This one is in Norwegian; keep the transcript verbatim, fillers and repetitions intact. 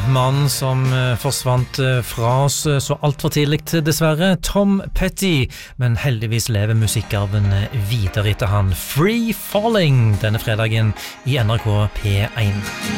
mannen som forsvant fra oss så alt for tidlig dessverre, Tom Petty, men heldigvis lever musikkarven videre etter han. Free Falling denne fredagen i N R K P én.